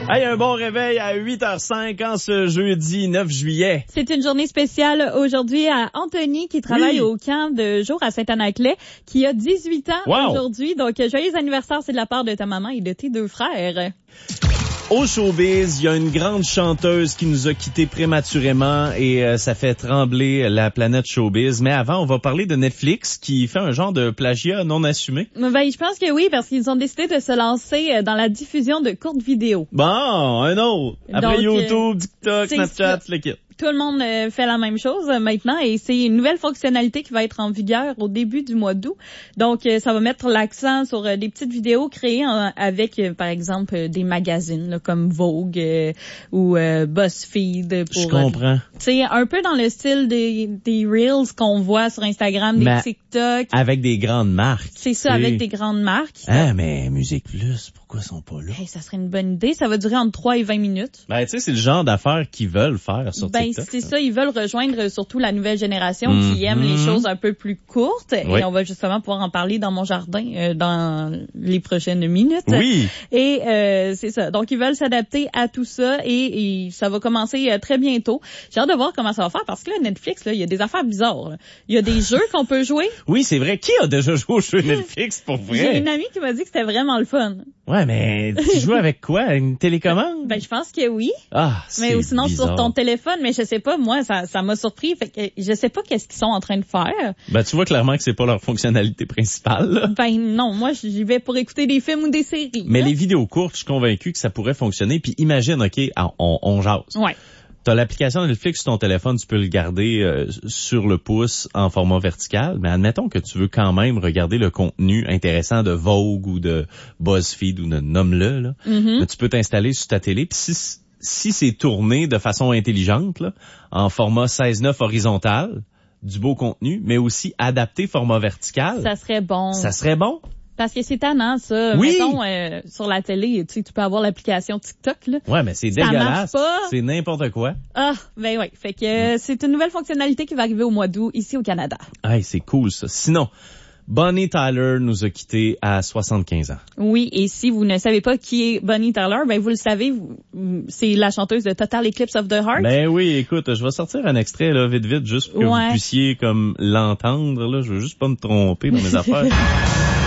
Hey, un bon réveil à 8h05 en ce jeudi 9 juillet. C'est une journée spéciale aujourd'hui à Anthony qui travaille au camp de jour à Saint-Anaclet, qui a 18 ans aujourd'hui. Donc, joyeux anniversaire, c'est de la part de ta maman et de tes deux frères. Au showbiz, il y a une grande chanteuse qui nous a quittés prématurément et ça fait trembler la planète showbiz. Mais avant, on va parler de Netflix qui fait un genre de plagiat non assumé. Ben, je pense que oui, parce qu'ils ont décidé de se lancer dans la diffusion de courtes vidéos. Bon, un autre. Après donc, YouTube, TikTok, Snapchat, le kit. Tout le monde fait la même chose maintenant et c'est une nouvelle fonctionnalité qui va être en vigueur au début du mois d'août. Donc, ça va mettre l'accent sur des petites vidéos créées avec, par exemple, des magazines là, comme Vogue ou BuzzFeed. Je comprends. C'est un peu dans le style des Reels qu'on voit sur Instagram, des TikTok. Avec des grandes marques. C'est ça, avec des grandes marques. Ah, mais Musique Plus, pourquoi ils sont pas là? Hey, ça serait une bonne idée. Ça va durer entre 3 et 20 minutes. Ben, tu sais, c'est le genre d'affaires qu'ils veulent faire sur TikTok. C'est ça, ils veulent rejoindre surtout la nouvelle génération qui aime les choses un peu plus courtes. Oui. Et on va justement pouvoir en parler dans mon jardin dans les prochaines minutes. Oui. Et c'est ça. Donc, ils veulent s'adapter à tout ça et ça va commencer très bientôt. J'ai hâte de voir comment ça va faire parce que là, Netflix, là, il y a des affaires bizarres. Là. Il y a des jeux qu'on peut jouer. Oui, c'est vrai. Qui a déjà joué aux jeux Netflix pour vrai? J'ai une amie qui m'a dit que c'était vraiment le fun. Ouais, mais tu joues avec quoi? Une télécommande? Ben, je pense que oui. Ah, c'est mais sinon bizarre. sur ton téléphone, mais je sais pas, moi, ça m'a surpris. Fait que je sais pas qu'est-ce qu'ils sont en train de faire. Ben, tu vois clairement que c'est pas leur fonctionnalité principale, là. Ben, non. Moi, j'y vais pour écouter des films ou des séries. Mais les vidéos courtes, je suis convaincu que ça pourrait fonctionner. Puis imagine, OK, on jase. Ouais. T'as l'application Netflix sur ton téléphone, tu peux le garder sur le pouce en format vertical, mais admettons que tu veux quand même regarder le contenu intéressant de Vogue ou de BuzzFeed ou de nomme-le, là. Mais tu peux t'installer sur ta télé, puis si c'est tourné de façon intelligente, là, en format 16:9 horizontal, du beau contenu, mais aussi adapté format vertical. Ça serait bon. Ça serait bon. Parce que c'est tannant, ça. Oui. Mettons, sur la télé, tu peux avoir l'application TikTok, là. Ouais, mais c'est dégueulasse. Ça marche pas. C'est n'importe quoi. Ah, ben oui. Fait que c'est une nouvelle fonctionnalité qui va arriver au mois d'août, ici au Canada. Hey, c'est cool, ça. Sinon, Bonnie Tyler nous a quittés à 75 ans. Oui, et si vous ne savez pas qui est Bonnie Tyler, ben vous le savez, c'est la chanteuse de Total Eclipse of the Heart. Ben oui, écoute, je vais sortir un extrait là vite juste pour que vous puissiez comme l'entendre là, je veux juste pas me tromper dans mes affaires.